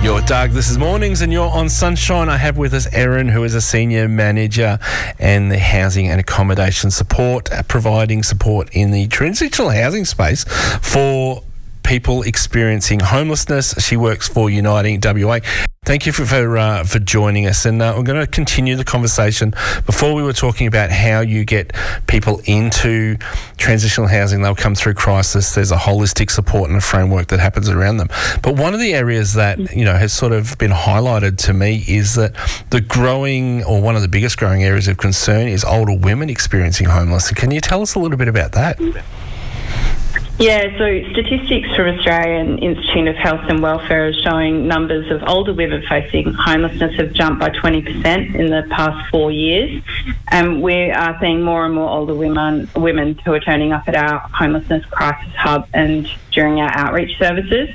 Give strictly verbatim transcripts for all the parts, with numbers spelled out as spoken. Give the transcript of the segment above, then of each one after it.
You're Doug, this is Mornings and you're on Sunshine. I have with us Erin, who is a Senior Manager in the Housing and Accommodation Support, uh, providing support in the transitional housing space for people experiencing homelessness. She works for Uniting W A. Thank you for for, uh, for joining us, and uh, we're going to continue the conversation. Before we were talking about how you get people into transitional housing. They'll come through crisis. There's a holistic support and a framework that happens around them. But one of the areas that, you know, has sort of been highlighted to me is that the growing, or one of the biggest growing areas of concern is older women experiencing homelessness. Can you tell us a little bit about that? Yeah, so statistics from Australian Institute of Health and Welfare are showing numbers of older women facing homelessness have jumped by twenty percent in the past four years. And we are seeing more and more older women, women who are turning up at our homelessness crisis hub and during our outreach services.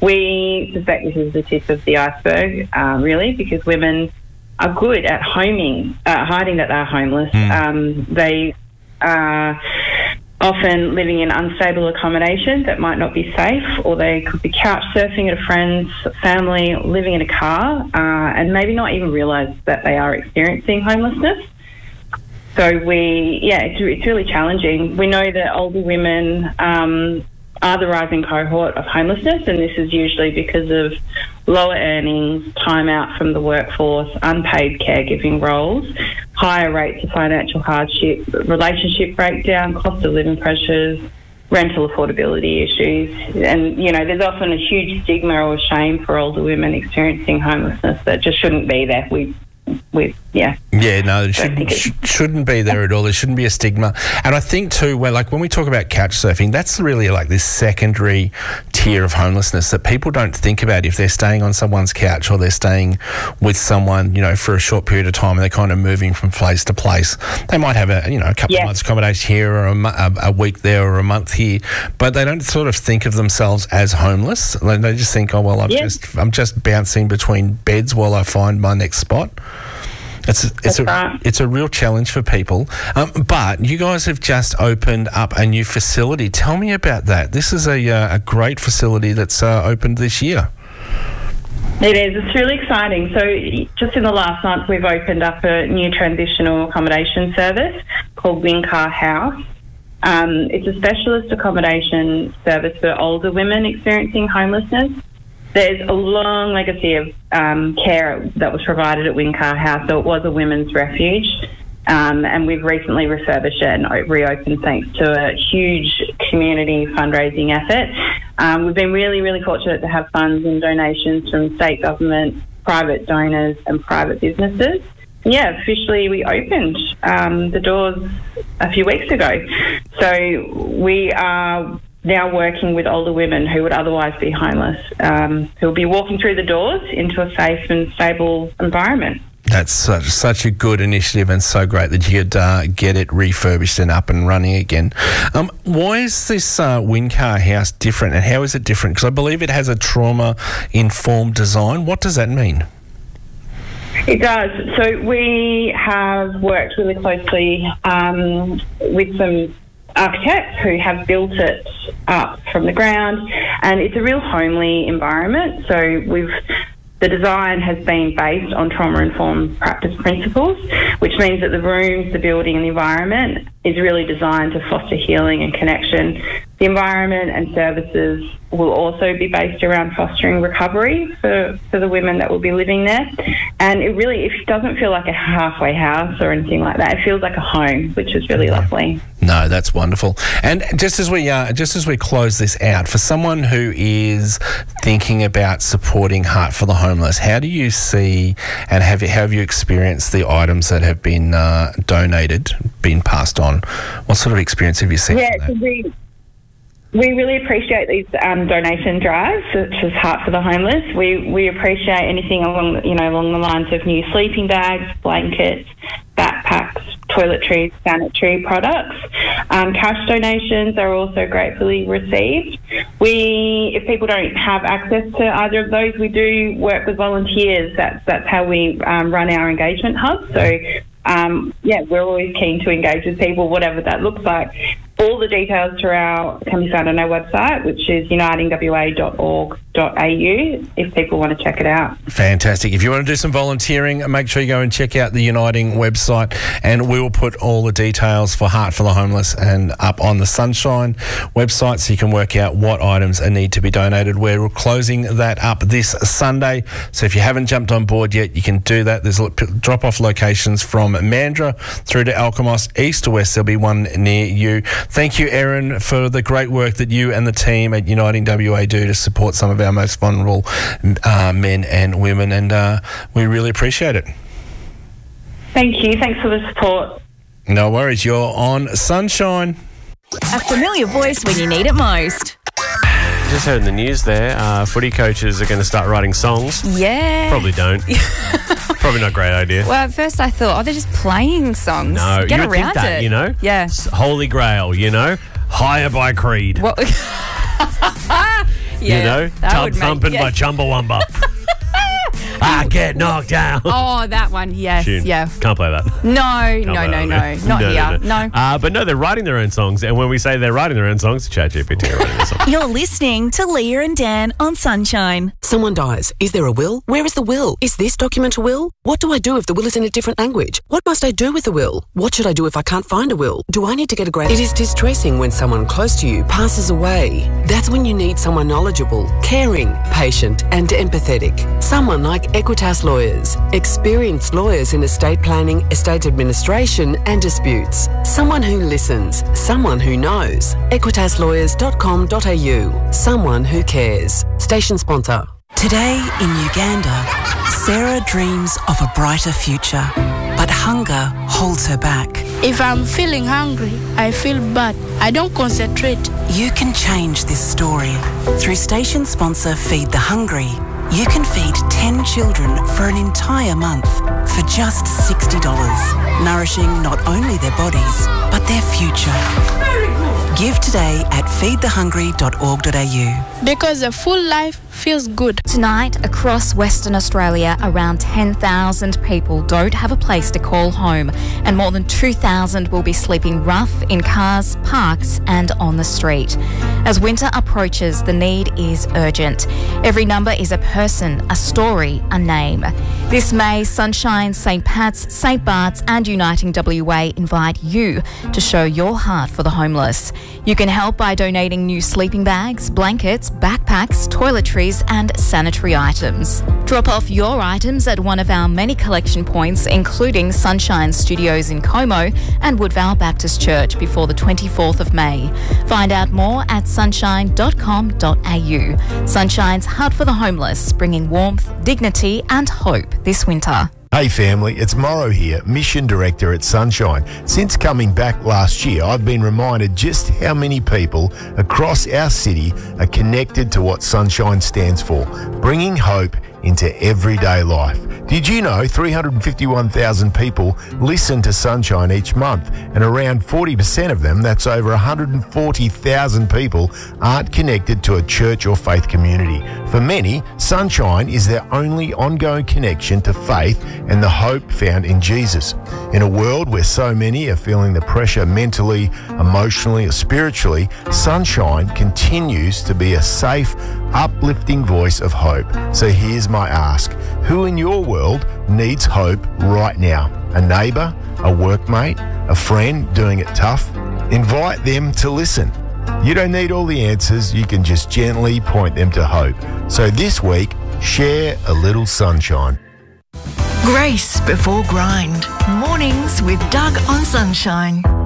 We suspect this is the tip of the iceberg, uh, really, because women are good at homing, uh, hiding that they're homeless. Mm. Um, they are often living in unstable accommodation that might not be safe, or they could be couch surfing at a friend's family, living in a car, uh, and maybe not even realise that they are experiencing homelessness. So we, yeah, it's, it's really challenging. We know that older women um, are the rising cohort of homelessness, and this is usually because of lower earnings, time out from the workforce, unpaid caregiving roles, higher rates of financial hardship, relationship breakdown, cost of living pressures, rental affordability issues. And, you know, there's often a huge stigma or shame for older women experiencing homelessness that just shouldn't be there. We We, yeah. Yeah, no, it shouldn't, sh- shouldn't be there at all. There shouldn't be a stigma. And I think too, well, like when we talk about couch surfing, that's really like this secondary tier of homelessness that people don't think about. If they're staying on someone's couch or they're staying with someone, you know, for a short period of time and they're kind of moving from place to place, they might have a, you know, a couple yeah. of months accommodation here or a, a, a week there or a month here, but they don't sort of think of themselves as homeless. They just think, oh, well, I'm yeah. just, I'm just bouncing between beds while I find my next spot. It's it's a, right. it's a real challenge for people. Um, but you guys have just opened up a new facility. Tell me about that. This is a uh, a great facility that's uh, opened this year. It is. It's really exciting. So just in the last month, we've opened up a new transitional accommodation service called Windcar House. Um, it's a specialist accommodation service for older women experiencing homelessness. There's a long legacy of um, care that was provided at Windcar House, so it was a women's refuge, um, and we've recently refurbished it and reopened thanks to a huge community fundraising effort. Um, we've been really, really fortunate to have funds and donations from state government, private donors and private businesses. And yeah, officially we opened um, the doors a few weeks ago. So we are now working with older women who would otherwise be homeless, um, who will be walking through the doors into a safe and stable environment. That's such, such a good initiative, and so great that you could uh, get it refurbished and up and running again. Um, why is this uh, Windcar House different, and how is it different? Because I believe it has a trauma-informed design. What does that mean? It does. So we have worked really closely um, with some architects who have built it up from the ground, and it's a real homely environment. So we've the design has been based on trauma-informed practice principles, which means that the rooms, the building and the environment is really designed to foster healing and connection. The environment and services will also be based around fostering recovery for, for the women that will be living there. And it really, it doesn't feel like a halfway house or anything like that. It feels like a home, which is really lovely. No, that's wonderful. And just as we uh, just as we close this out, for someone who is thinking about supporting Heart for the Homeless, how do you see and have you, how have you experienced the items that have been uh, donated, been passed on? What sort of experience have you seen? Yeah, so we we really appreciate these um, donation drives, such as Heart for the Homeless. We we appreciate anything along you know along the lines of new sleeping bags, blankets, backpacks, toiletries, sanitary products. Um, cash donations are also gratefully received. We, if people don't have access to either of those, we do work with volunteers. That's that's how we um, run our engagement hub. So, um, yeah, we're always keen to engage with people, whatever that looks like. All the details to our, can be found on our website, which is uniting w a dot org dot a u if people want to check it out. Fantastic. If you want to do some volunteering, make sure you go and check out the Uniting website, and we will put all the details for Heart for the Homeless and up on the Sunshine website so you can work out what items need to be donated. We're closing that up this Sunday, so if you haven't jumped on board yet, you can do that. There's drop-off locations from Mandurah through to Alkimos, east to west. There'll be one near you. Thank you, Erin, for the great work that you and the team at Uniting W A do to support some of our most vulnerable uh, men and women, and uh, we really appreciate it. Thank you. Thanks for the support. No worries. You're on Sunshine. A familiar voice when you need it most. Just heard in the news there, uh, footy coaches are going to start writing songs. Yeah. Probably don't. Probably not a great idea. Well, at first I thought, oh, they're just playing songs. No, Get you would around think that, it. you know? Yeah. It's Holy Grail, you know? Higher by Creed. What? Yeah, you know? that Tub would make- Thumping yeah. by Chumbawamba. I get knocked down. Oh, that one. Yes. Tune. Yeah. Can't play that. No, Can't no, play no, that, no. man. Not no, here. No. No. Uh, but no, they're writing their own songs. And when we say they're writing their own songs, ChatGPT are writing their songs. You're listening to Leah and Dan on Sunshine. Someone dies. Is there a will? Where is the will? Is this document a will? What do I do if the will is in a different language? What must I do with the will? What should I do if I can't find a will? Do I need to get a grant? It is distressing when someone close to you passes away. That's when you need someone knowledgeable, caring, patient and empathetic. Someone like Equitas Lawyers. Experienced lawyers in estate planning, estate administration and disputes. Someone who listens. Someone who knows. equitas lawyers dot com dot a u. Someone who cares. Station sponsor. Today in Uganda, Sarah dreams of a brighter future, but hunger holds her back. If I'm feeling hungry, I feel bad. I don't concentrate. You can change this story. Through station sponsor Feed the Hungry, you can feed ten children for an entire month for just sixty dollars, nourishing not only their bodies, but their future. Give today at feed the hungry dot org dot a u. Because a full life feels good. Tonight, across Western Australia, around ten thousand people don't have a place to call home, and more than two thousand will be sleeping rough in cars, parks and on the street. As winter approaches, the need is urgent. Every number is a person, a story, a name. This May, Sunshine, Saint Pat's, Saint Bart's and Uniting W A invite you to show your heart for the homeless. You can help by donating new sleeping bags, blankets, backpacks, toiletries and sanitary items. Drop off your items at one of our many collection points, including Sunshine Studios in Como and Woodvale Baptist Church, before the twenty-fourth of May. Find out more at sunshine dot com dot a u. Sunshine's Heart for the Homeless, bringing warmth, dignity and hope this winter. Hey family, it's Morrow here, Mission Director at Sunshine. Since coming back last year, I've been reminded just how many people across our city are connected to what Sunshine stands for, bringing hope into everyday life. Did you know three hundred fifty-one thousand people listen to Sunshine each month, and around forty percent of them, that's over one hundred forty thousand people, aren't connected to a church or faith community? For many, Sunshine is their only ongoing connection to faith and the hope found in Jesus. In a world where so many are feeling the pressure mentally, emotionally or spiritually, Sunshine continues to be a safe, uplifting voice of hope. So here's my ask. Who in your world needs hope right now? A neighbour? A workmate? A friend doing it tough? Invite them to listen. You don't need all the answers, you can just gently point them to hope. So this week, share a little sunshine. Grace before grind. Mornings with Doug on Sunshine.